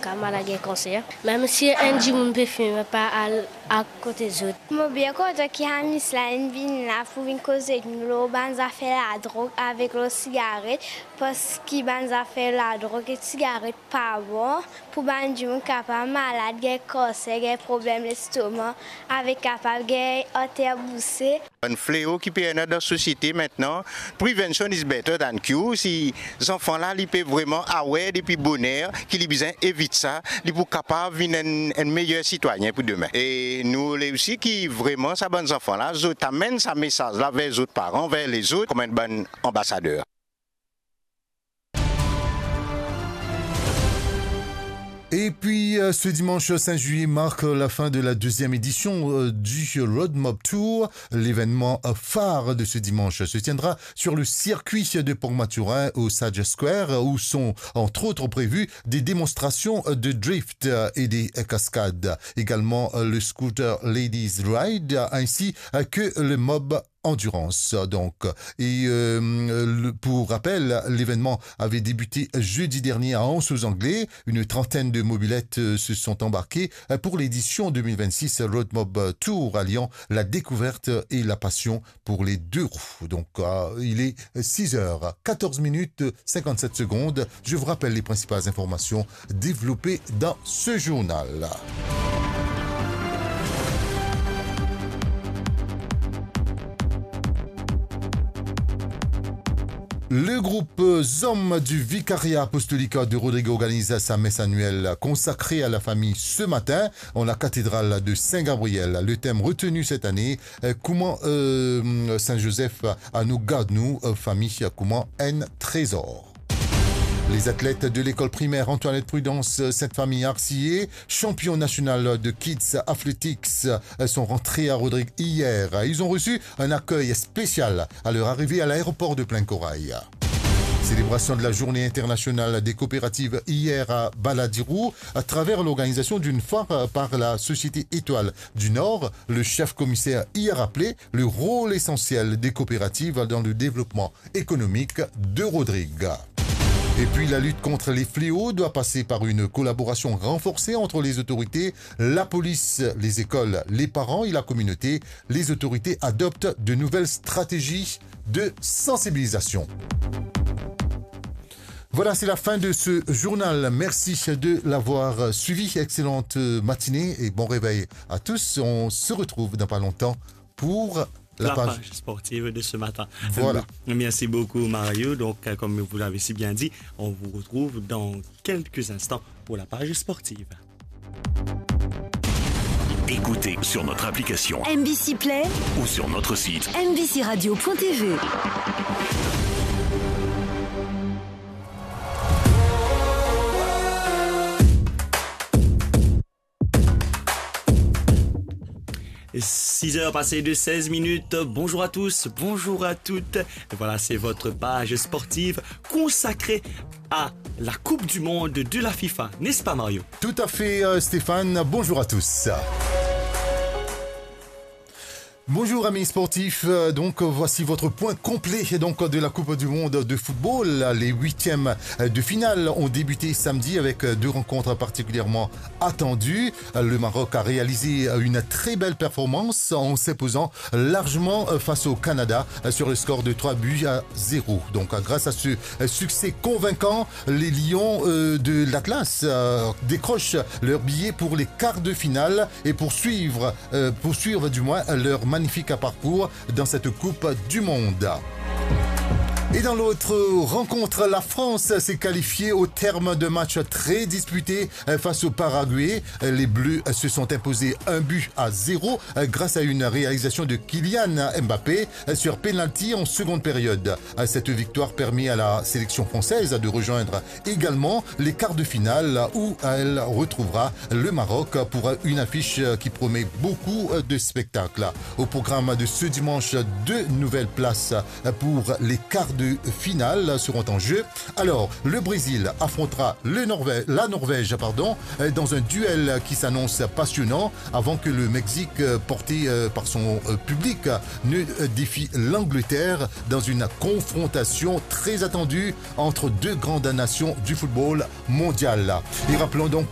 malade et cancer. Même si un jour on peut fumer pas à côté des autres. Moi bien content qu'il y a mis une vine là pour une cause de nous banza faire la drogue avec la cigarette parce qu'il banza faire la drogue et cigarette pas bon pour bandu capable malade des cancer des problèmes d'estomac avec capable des artères bouchées. Un fléau qui peut être dans la société maintenant. Prevention is better than cure. Si les enfants là, ils peuvent vraiment avoir depuis bonheur, qu'ils besoin éviter ça, ils pour capable devenir un meilleur citoyen pour demain. Et nous aussi qui vraiment ça bonnes enfants là, ils amènent ce message là vers les autres parents, vers les autres comme un bon ambassadeur. Et puis, ce dimanche 5 juillet marque la fin de la deuxième édition du Road Mob Tour. L'événement phare de ce dimanche se tiendra sur le circuit de Port-Maturin au Sage Square où sont entre autres prévues des démonstrations de drift et des cascades. Également le scooter Ladies Ride ainsi que le mob endurance. Donc, et pour rappel, l'événement avait débuté jeudi dernier à Anse-aux-Anglais. Une trentaine de mobylettes se sont embarquées pour l'édition 2026 Road Mob Tour, alliant la découverte et la passion pour les deux roues. Donc, il est 6h14 57 secondes. Je vous rappelle les principales informations développées dans ce journal. Le groupe ZOM du Vicariat apostolique de Rodrigue organise sa messe annuelle consacrée à la famille ce matin en la cathédrale de Saint-Gabriel. Le thème retenu cette année, comment Saint-Joseph à nous garde-nous, famille, comment un trésor. Les athlètes de l'école primaire Antoinette Prudence, cette famille Arcillé, champion national de Kids Athletics, sont rentrés à Rodrigue hier. Ils ont reçu un accueil spécial à leur arrivée à l'aéroport de Plaine-Corail. Célébration de la journée internationale des coopératives hier à Baladirou à travers l'organisation d'une foire par la Société Étoile du Nord. Le chef commissaire y a rappelé le rôle essentiel des coopératives dans le développement économique de Rodrigue. Et puis la lutte contre les fléaux doit passer par une collaboration renforcée entre les autorités, la police, les écoles, les parents et la communauté. Les autorités adoptent de nouvelles stratégies de sensibilisation. Voilà, c'est la fin de ce journal. Merci de l'avoir suivi. Excellente matinée et bon réveil à tous. On se retrouve dans pas longtemps pour la page sportive de ce matin. Voilà. Merci beaucoup Mario. Donc, comme vous l'avez si bien dit, on vous retrouve dans quelques instants pour la page sportive. Écoutez sur notre application MBC Play ou sur notre site mbcradio.tv. « 6h passées de 16 minutes. Bonjour à tous, bonjour à toutes. Et voilà, c'est votre page sportive consacrée à la Coupe du Monde de la FIFA. N'est-ce pas, Mario? Tout à fait, Stéphane. Bonjour à tous. Bonjour amis sportifs, donc voici votre point complet donc de la Coupe du Monde de football. Les huitièmes de finale ont débuté samedi avec deux rencontres particulièrement attendues. Le Maroc a réalisé une très belle performance en s'imposant largement face au Canada sur le score de 3-0. Donc grâce à ce succès convaincant, les Lions de l'Atlas décrochent leur billet pour les quarts de finale et poursuivre du moins leur magnifique parcours dans cette Coupe du Monde. Et dans l'autre rencontre, la France s'est qualifiée au terme de match très disputé face au Paraguay. Les Bleus se sont imposés 1-0 grâce à une réalisation de Kylian Mbappé sur penalty en seconde période. Cette victoire permet à la sélection française de rejoindre également les quarts de finale où elle retrouvera le Maroc pour une affiche qui promet beaucoup de spectacles. Au programme de ce dimanche, deux nouvelles places pour les quarts de finale seront en jeu. Alors, le Brésil affrontera la Norvège dans un duel qui s'annonce passionnant avant que le Mexique, porté par son public, ne défie l'Angleterre dans une confrontation très attendue entre deux grandes nations du football mondial. Et rappelons donc